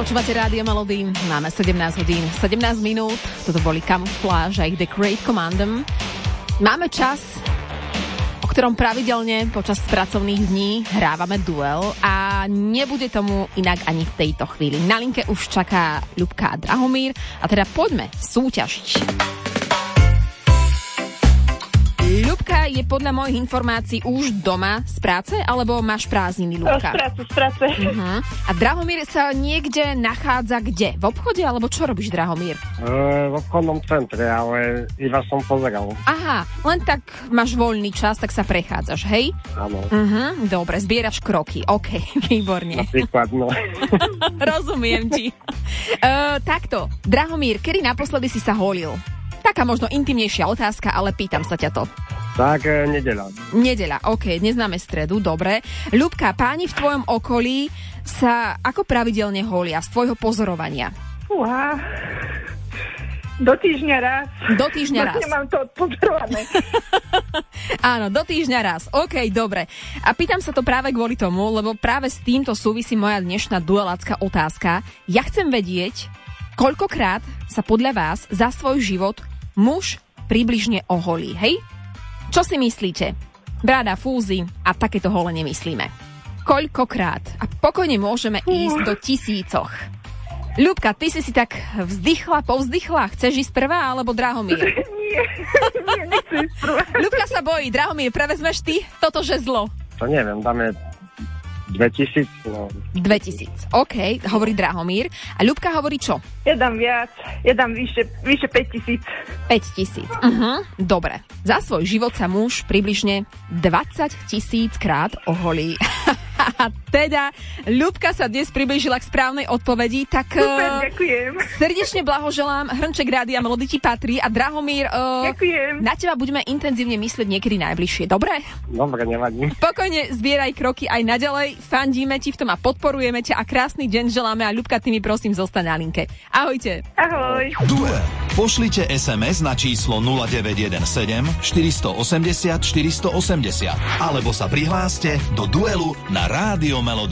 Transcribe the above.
Počúvate Rádio Melody, máme 17 hodín, 17 minút, toto boli Camouflage a ich The Great Commandem. Máme čas, o ktorom pravidelne počas pracovných dní hrávame duel a nebude tomu inak ani v tejto chvíli. Na linke už čaká Ľubka a Drahomír a teda poďme súťažiť. Ľubka je podľa mojich informácií už doma z práce, alebo máš prázdniny, Ľubka? Z práce. A Drahomír sa niekde nachádza kde? V obchode, alebo čo robíš, Drahomír? V obchodnom centre, ale iba som pozeral. Aha, len tak máš voľný čas, tak sa prechádzaš, hej? Áno. Dobre, zbieraš kroky, OK, výborne. Napríklad, no. Rozumiem ti. Takto, Drahomír, kedy naposledy si sa holil? Taká možno intimnejšia otázka, ale pýtam sa ťa to. Tak, nedeľa. Nedeľa, OK, dnes máme stredu, dobre. Ľubka, páni v tvojom okolí sa ako pravidelne holia z tvojho pozorovania? Fúha. Do týždňa raz. Do týždňa raz. Nemám to odpozorované. Áno, do týždňa raz. OK, dobre. A pýtam sa to práve kvôli tomu, lebo práve s týmto súvisí moja dnešná duelácka otázka. Ja chcem vedieť, koľkokrát sa podľa vás za svoj život muž približne oholí, hej? Čo si myslíte? Bráda, fúzy a takéto hole nemyslíme. Koľkokrát? A pokojne môžeme ísť do tisícoch. Ľubka, ty si tak povzdychla. Chceš ísť prvá, alebo Drahomír? Nie, nechcem ísť prvá. Ľubka sa bojí. Drahomír, prevezmeš ty toto žezlo? To neviem, dáme 2000. No. 2000, OK, hovorí Drahomír. A Ľubka hovorí čo? Ja dám viac, ja dám vyše 5000. 5000, dobre. Za svoj život sa muž približne 20 000 krát oholí. A teda Ľubka sa dnes priblížila k správnej odpovedi, tak super, ďakujem. Srdečne blahoželám, hrnček Rádia Melody ti patrí a Drahomír, ďakujem. Na teba budeme intenzívne myslieť niekedy najbližšie, dobre? Dobre, nevadí. Pokojne zbieraj kroky aj naďalej, fandíme ti v tom a podporujeme ťa a krásny deň želáme a Ľubka, ty mi prosím zostaň na linke. Ahojte. Ahoj. Duel. Pošlite SMS na číslo 0917 480 480 alebo sa prihláste do duelu na Rádio Melody.